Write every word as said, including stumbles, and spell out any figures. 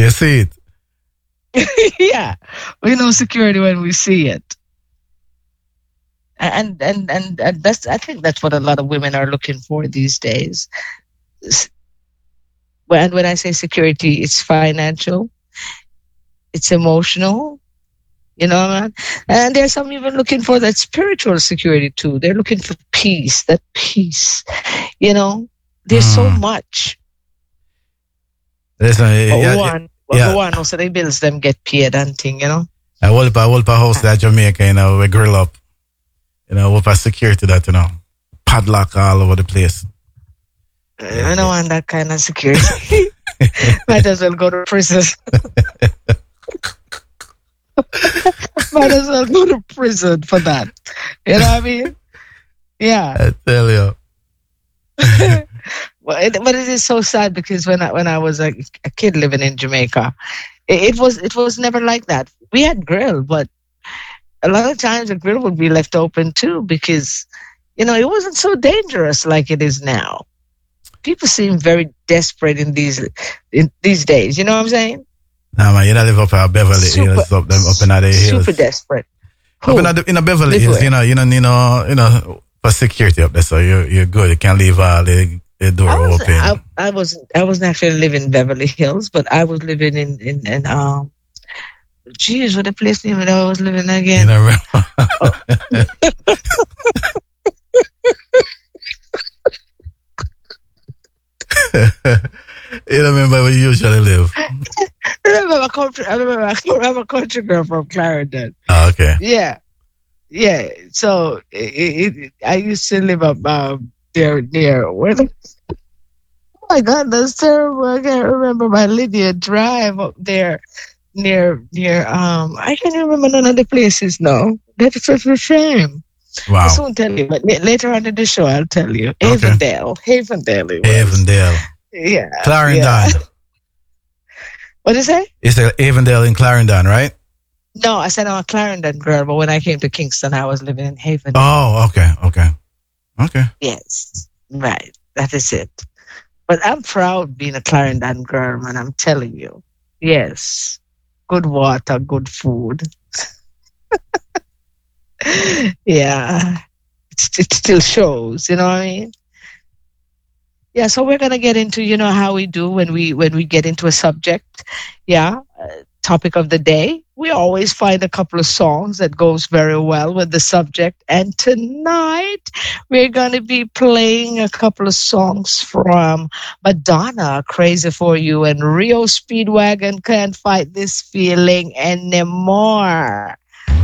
You see it. Yeah. We know security when we see it. And, and and and that's I think that's what a lot of women are looking for these days. And when I say security, it's financial, it's emotional, you know, man. And there's some even looking for that spiritual security too. They're looking for peace, that peace, you know. There's mm. so much. Listen, yeah, one, yeah. one also they bills them get paid and thing, you know. I will I will host that Jamaica, you know, we grill up. You know, with a security that, you know, padlock all over the place. I don't want that kind of security. Might as well go to prison. Might as well go to prison for that. You know what I mean? Yeah. I tell you. Well, it, but it is so sad because when I when I was a, a kid living in Jamaica, it, it was it was never like that. We had grill, but a lot of times the grill would be left open too because, you know, it wasn't so dangerous like it is now. People seem very desperate in these in these days. You know what I'm saying? Nah, man, you don't live up in Beverly super, Hills, up, them, up in the hills. Super desperate. Who? Up in, the, in the Beverly live Hills, where? you know, you know, you know, you know, for security up there, so you're you're good. You can't leave all the, the door I was, open. I, I wasn't I wasn't actually living in Beverly Hills, but I was living in in, in um. Jeez, what the place name that I was living again? You know, oh. You don't remember where you usually live? I remember a country. I remember I'm a country girl from Clarendon. Oh, okay. Yeah, yeah. So it, it, I used to live up um, there near where the. Oh my God, that's terrible! I can't remember my Lydia Drive up there. Near, near, um, I can't remember none of the places now. That's such a shame. Wow. I won't tell you, but later on in the show, I'll tell you. Okay. Avondale. Avondale. It was. Avondale. Yeah. Clarendon. Yeah. What did you say? It's Avondale in Clarendon, right? No, I said I'm a Clarendon girl, but when I came to Kingston, I was living in Avondale. Oh, okay, okay. Okay. Yes, right. That is it. But I'm proud being a Clarendon girl, man, I'm telling you. Yes. Good water, good food. Yeah. It's, it still shows, you know what I mean? Yeah, so we're going to get into, you know, how we do when we when we get into a subject. Yeah, uh, topic of the day. We always find a couple of songs that goes very well with the subject. And tonight we're going to be playing a couple of songs from Madonna, Crazy for You, and Rio Speedwagon, Can't Fight This Feeling Anymore.